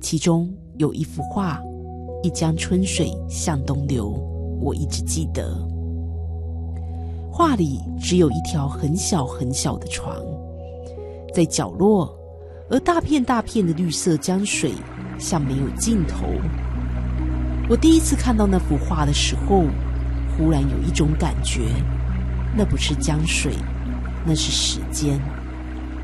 其中有一幅画，一江春水向东流，我一直记得。画里只有一条很小很小的床，在角落，而大片大片的绿色江水像没有尽头。我第一次看到那幅画的时候，忽然有一种感觉，那不是江水，那是时间。